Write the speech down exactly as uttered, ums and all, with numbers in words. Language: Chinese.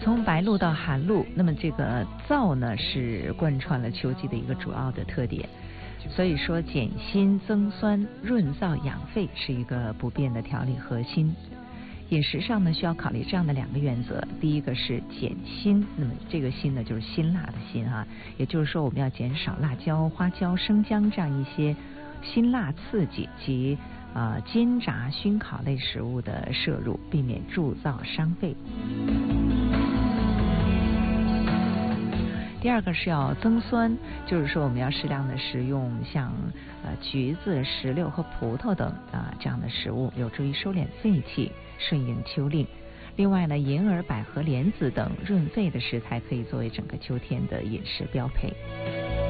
从白露到寒露，那么这个燥呢是贯穿了秋季的一个主要的特点。所以说减辛增酸润燥养肺是一个不变的调理核心。饮食上呢需要考虑这样的两个原则，第一个是减辛，那么这个辛呢就是辛辣的辛啊，也就是说我们要减少辣椒、花椒、生姜这样一些辛辣刺激及呃煎炸熏烤类食物的摄入，避免助燥伤肺。第二个是要增酸，就是说我们要适量的食用像呃橘子、石榴和葡萄等啊、呃、这样的食物，有助于收敛肺气，顺应秋令。另外呢，银耳、百合、莲子等润肺的食材可以作为整个秋天的饮食标配。